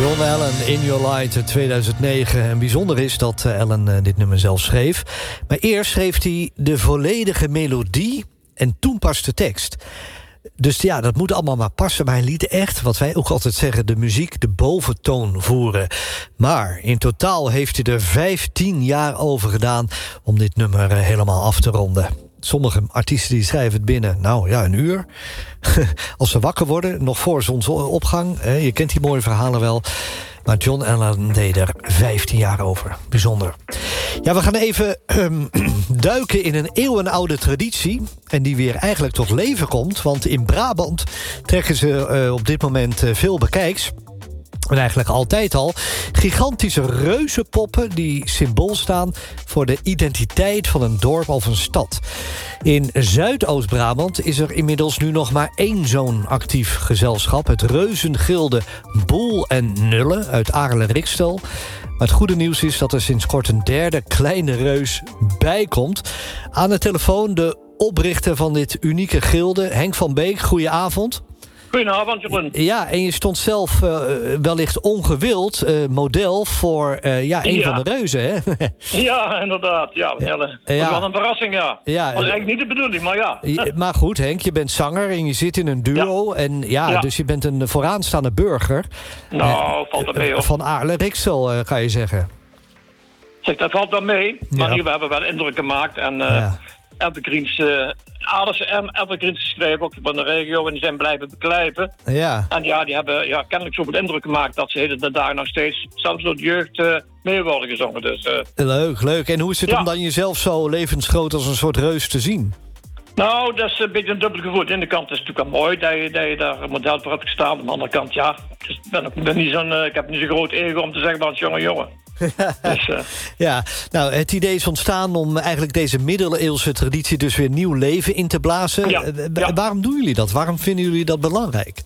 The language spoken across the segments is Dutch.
John Allen, In Your Light, 2009. En bijzonder is dat Allen dit nummer zelf schreef. Maar eerst schreef hij de volledige melodie en toen pas de tekst. Dus ja, dat moet allemaal maar passen. Maar hij liet echt, wat wij ook altijd zeggen, de muziek de boventoon voeren. Maar in totaal heeft hij er 15 jaar over gedaan om dit nummer helemaal af te ronden. Sommige artiesten die schrijven het binnen, nou ja, een uur. Als ze wakker worden, nog voor zonsopgang. Je kent die mooie verhalen wel. Maar John Allen deed er 15 jaar over. Bijzonder. Ja, we gaan even duiken in een eeuwenoude traditie. En die weer eigenlijk tot leven komt. Want in Brabant trekken ze op dit moment veel bekijks. En eigenlijk altijd al gigantische reuzenpoppen die symbool staan voor de identiteit van een dorp of een stad. In Zuidoost-Brabant is er inmiddels nu nog maar 1 zo'n actief gezelschap. Het reuzengilde Boel en Nulle uit Aarlen-Rikstel. Maar het goede nieuws is dat er sinds kort een derde kleine reus bij komt. Aan de telefoon de oprichter van dit unieke gilde, Henk van Beek. Goedenavond. Goedenavond, Jeroen. Ja, en je stond zelf wellicht ongewild model voor een van de reuzen, hè? Ja, inderdaad. Ja, wat een verrassing, ja. Dat was eigenlijk niet de bedoeling, maar ja. Maar goed, Henk, je bent zanger en je zit in een duo. Ja. En dus je bent een vooraanstaande burger. Nou, valt dat mee, hoor. Van Aarlen-Riksel, kan je zeggen. Zeg, dat valt wel mee. Maar hier, we hebben wel indruk gemaakt. En evergreens, Aders en evergreens geschreven, ook van de regio. En die zijn blijven beklijven. Ja. En die hebben kennelijk zoveel indruk gemaakt dat ze heden daar nog steeds, zelfs door de jeugd, mee worden gezongen. Dus, leuk. En hoe is het om dan jezelf zo levensgroot als een soort reus te zien? Nou, dat is een beetje een dubbel gevoel. Aan de ene kant is het natuurlijk wel mooi dat je daar een model voor hebt gestaan. Aan de andere kant, dus ik heb niet zo'n groot ego om te zeggen van jongen. Dus, ja, nou, het idee is ontstaan om eigenlijk deze middeleeuwse traditie dus weer nieuw leven in te blazen. Waarom doen jullie dat? Waarom vinden jullie dat belangrijk?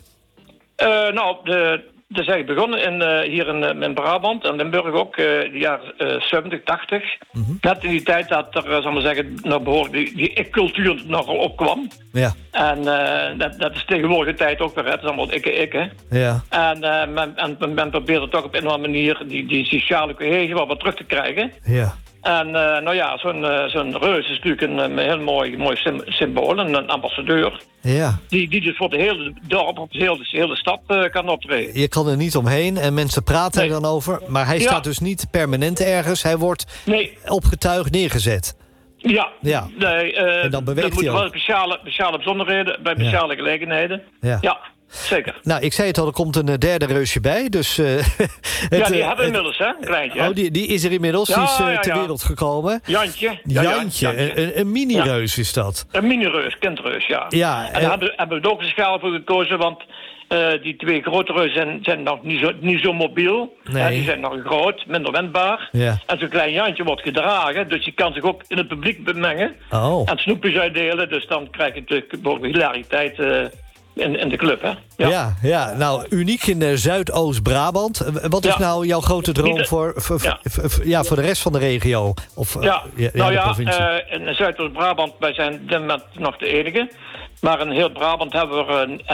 Dat is eigenlijk begonnen hier in Brabant en Limburg ook, de jaren 70, 80. Mm-hmm. Net in die tijd dat er, zal maar zeggen, nog behoorlijk die ik-cultuur nogal opkwam. Ja. En dat is tegenwoordig de tijd ook weer, het is allemaal ik, hè. Ja. En men probeert toch op een of andere manier die sociale cohesie wat terug te krijgen. Ja. En zo'n reus is natuurlijk een heel mooi symbool, een ambassadeur. Ja. Die dus voor het hele dorp, of de hele stad kan optreden. Je kan er niet omheen en mensen praten er dan over. Maar hij staat dus niet permanent ergens. Hij wordt opgetuigd neergezet. Ja. Nee, en dan beweegt hij ook. Wel speciale bijzonderheden bij speciale gelegenheden. Ja. Zeker. Nou, ik zei het al, er komt een derde reusje bij. Dus, die hebben we inmiddels, hè? Een kleintje. Oh, die is er inmiddels. Die is ter wereld gekomen. Jantje. Een mini-reus is dat. Een mini-reus, kindreus, ja. En daar hebben we ook speciaal voor gekozen, want die 2 grote reuzen zijn nog niet zo mobiel. Nee. Die zijn nog groot, minder wendbaar. Ja. En zo'n klein Jantje wordt gedragen, dus je kan zich ook in het publiek bemengen. Oh. En snoepjes uitdelen, dus dan krijg je natuurlijk hilariteit in de club, hè? Ja. Nou, uniek in Zuidoost-Brabant. Wat is nou jouw grote droom voor de rest van de regio? Of de provincie? In Zuidoost-Brabant, wij zijn dit moment nog de enige. Maar in heel Brabant hebben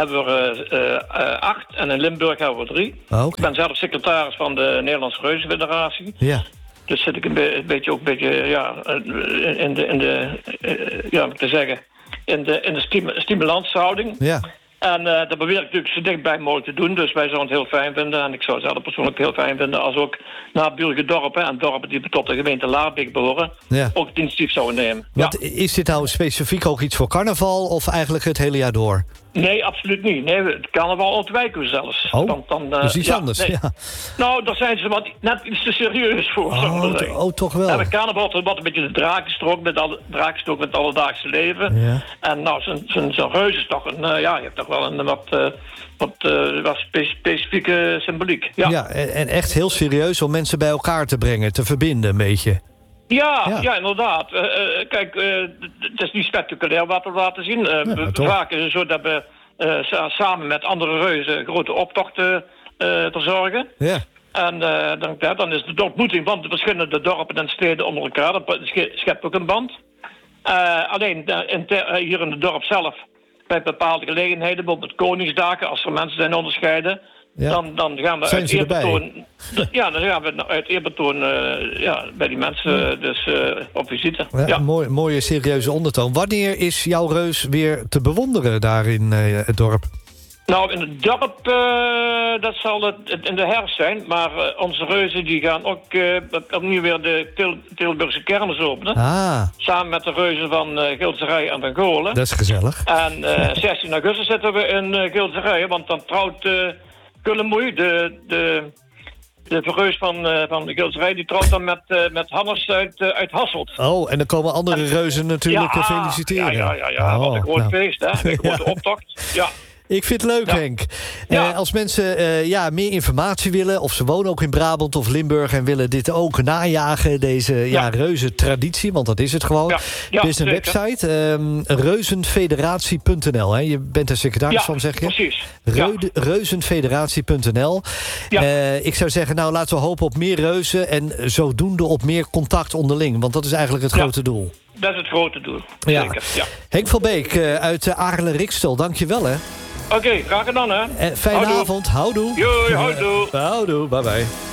we 8 en in Limburg hebben we 3. Oh, okay. Ik ben zelf secretaris van de Nederlandse Reuzenfederatie. Ja. Dus zit ik een beetje in de stimulanshouding. Ja. En dat probeer ik natuurlijk zo dichtbij mogelijk te doen. Dus wij zouden het heel fijn vinden. En ik zou het zelf persoonlijk heel fijn vinden als ook naburige dorpen en dorpen die tot de gemeente Laarbeek behoren, ook het initiatief zouden nemen. Is dit nou specifiek ook iets voor carnaval of eigenlijk het hele jaar door? Nee, absoluut niet. Nee, het carnaval ontwijken we zelfs. Oh, dat is iets anders. Nee. Ja. Nou, daar zijn ze net iets te serieus voor. Toch wel. En het carnaval wordt een beetje de drakenstrook met het alledaagse leven. Ja. En nou, zo'n reus is toch je hebt toch wel een wat specifieke symboliek. Ja, en echt heel serieus om mensen bij elkaar te brengen, te verbinden een beetje. Ja, inderdaad. Kijk, het is niet spectaculair wat we laten zien. Vaak is het zo dat we samen met andere reuzen grote optochten verzorgen. Ja. En dan is de ontmoeting van de verschillende dorpen en steden onder elkaar. Dat schept ook een band. Alleen hier in het dorp zelf, bij bepaalde gelegenheden, bijvoorbeeld Koningsdagen, als er mensen zijn onderscheiden, dan gaan we uit eerbetoon... Ja, dan gaan we uit eerbetoon bij die mensen op visite. Ja. Mooie serieuze ondertoon. Wanneer is jouw reus weer te bewonderen daar in het dorp? Nou, in het dorp, dat zal het in de herfst zijn. Maar onze reuzen die gaan ook opnieuw weer de Tilburgse kermis openen. Samen met de reuzen van Gilserij en Van Golen. Dat is gezellig. En 16 augustus zitten we in Gilserij, want dan trouwt Kullemoei, de reus van de Gilserij, die trouwt dan met Hannes uit Hasselt. Oh, en dan komen andere reuzen natuurlijk te feliciteren. Ja. Wat een groot feest, hè? Een grote optocht. Ja. Ik vind het leuk, Henk. Als mensen meer informatie willen... of ze wonen ook in Brabant of Limburg... en willen dit ook najagen, deze reuze traditie... want dat is het gewoon. Er is een website, reuzenfederatie.nl. Je bent er secretaris van, zeg je? Precies. Reuzenfederatie.nl. Ik zou zeggen, nou laten we hopen op meer reuzen... en zodoende op meer contact onderling. Want dat is eigenlijk het grote doel. Dat is het grote doel, zeker. Ja. Henk van Beek uit Aarlen-Rikstel, dank je wel, hè. Oké, graag gedaan, hè. Fijne avond, houdoe. Houdoe. Houdoe, bye bye.